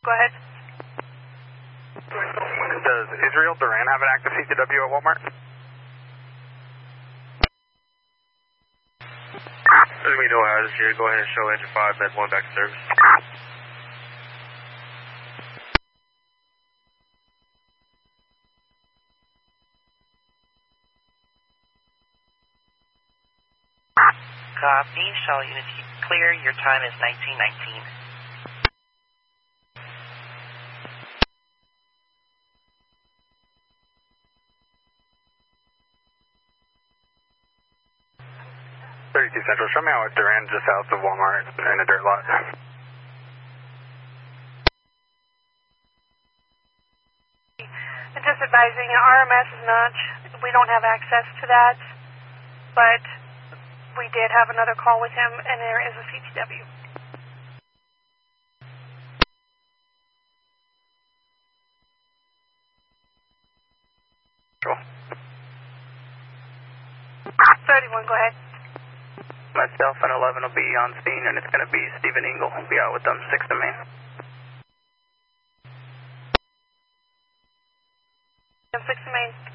Go ahead. Does Israel Duran have an active CCW at Walmart? There's going to be no hazards here. Go ahead and show engine 5, med 1 back to service. Copy. Shuttle units clear. Your time is 1919. Central, show me out at Duran just south of Walmart in a dirt lot. And just advising, RMS is not, we don't have access to that, but we did have another call with him, and there is a CTW. Control. 31, go ahead. Myself and 11 will be on scene, and it's going to be Stephen Engel. We'll be out with them, 6 to main. 6 to main.